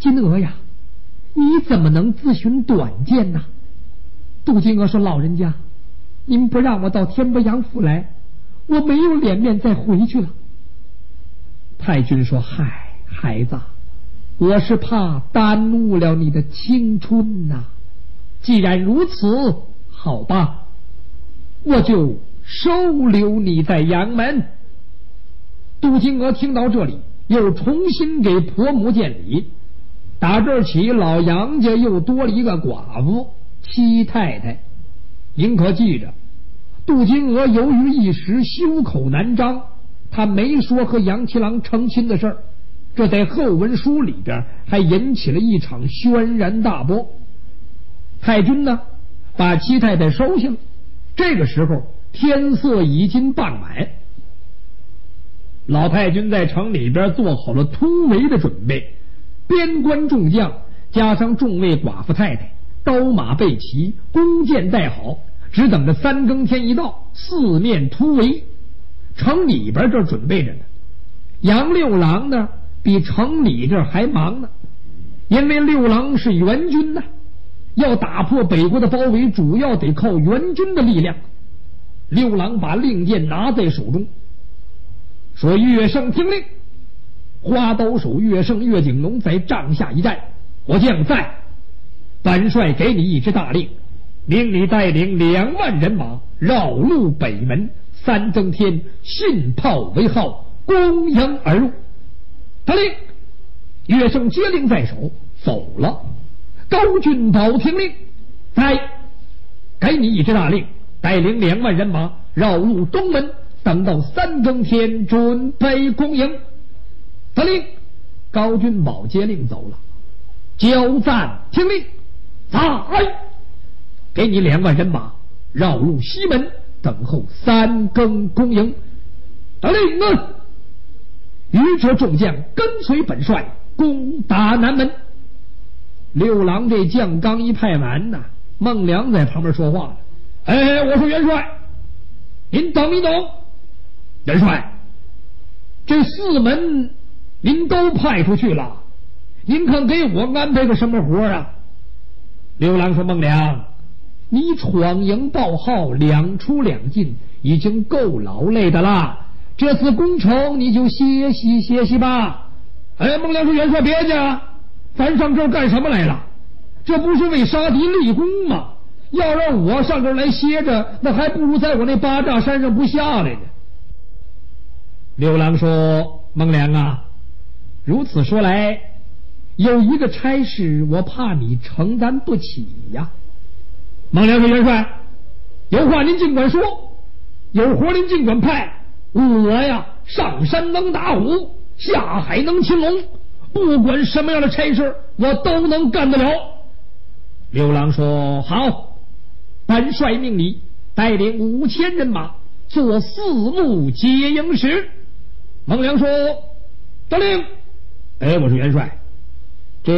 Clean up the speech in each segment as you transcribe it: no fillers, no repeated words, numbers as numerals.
金娥呀，你怎么能自寻短见呢？杜金娥说：“老人家，您不让我到天波杨府来，我没有脸面再回去了。”太君说：“嗨，孩子，我是怕耽误了你的青春呐。既然如此，好吧，我就收留你在杨门。”杜金娥听到这里，又重新给婆母见礼。打这儿起，老杨家又多了一个寡妇七太太。您可记着，杜金娥由于一时羞口难张，她没说和杨七郎成亲的事儿，这在后文书里边还引起了一场轩然大波。太君呢，把七太太收下了。这个时候天色已经傍晚，老太君在城里边做好了突围的准备，边关众将加上众位寡妇太太，刀马备齐，弓箭带好，只等着三更天一到，四面突围。城里边这准备着呢。杨六郎呢，比城里这还忙呢，因为六郎是援军呢，要打破北国的包围，主要得靠援军的力量。六郎把令箭拿在手中，说：“岳胜听令，花刀手岳胜、岳景龙在帐下一战，我将在。本帅给你一支大令，命你带领2万人马绕路北门，三更天信炮为号，攻营而入。”他令。岳胜接令在手，走了。高君宝听令，在，给你一支大令，带领2万人马绕路东门，等到三更天准备攻营。得令。高君宝接令走了。焦赞听令，在，给你2万人马绕路西门，等候三更攻营。得令呢。余者众将跟随本帅攻打南门。六郎这将刚一派完呐，孟良在旁边说话了：“哎，我说元帅，您等一等。元帅，这4门您都派出去了，您看给我安排个什么活啊？”六郎说：“孟良，你闯营报号2出2进，已经够劳累的了，这次攻城你就歇息歇息吧。”哎，孟良说：“元帅别介，咱上这儿干什么来了？这不是为杀敌立功吗？要让我上这儿来歇着，那还不如在我那八丈山上不下来呢。”六郎说：“孟良啊，如此说来，有一个差事我怕你承担不起呀。”孟良说：“元帅，有话您尽管说，有活您尽管派。我呀，上山能打虎，下海能擒龙，不管什么样的差事，我都能干得了。”六郎说：“好，本帅命你带领5000人马做4路接营使。”孟良说：“得令。”哎，我说元帅，这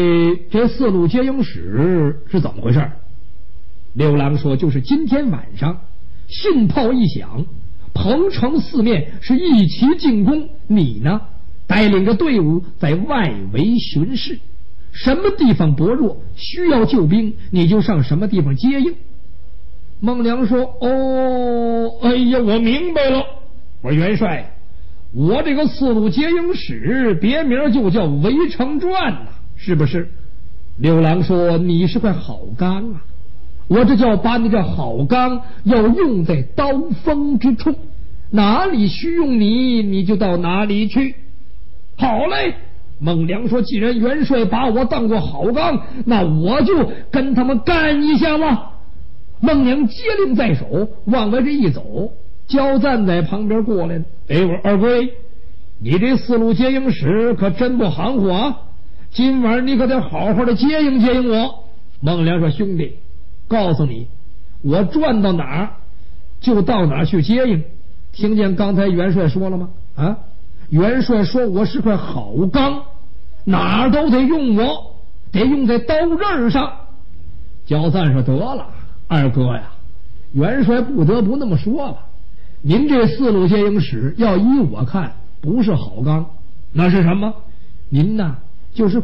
4路接营使是怎么回事？六郎说：“就是今天晚上信炮一响，彭城4面是一齐进攻，你呢带领着队伍在外围巡视，什么地方薄弱需要救兵，你就上什么地方接应。”孟良说：“哦，哎呀，我明白了。我说元帅，我这个4路接应使别名就叫围城转呐，是不是？”六郎说：“你是块好钢啊，我这叫把你这好钢要用在刀锋之处，哪里需用你，你就到哪里去。”好嘞。孟良说：“既然元帅把我当过好钢，那我就跟他们干一下吧。”孟良接令在手，往外这一走，焦赞在旁边过来了。哎，我说二龟，你这4路接应使可真不含糊啊，今晚你可得好好的接应接应我。孟良说：“兄弟，告诉你，我转到哪儿就到哪儿去接应。听见刚才元帅说了吗？啊，元帅说我是块好钢，哪儿都得用我，得用在刀刃上。”焦赞说：“得了，二哥呀，元帅不得不那么说吧。您这4路接应使要依我看不是好钢，那是什么？您呐就是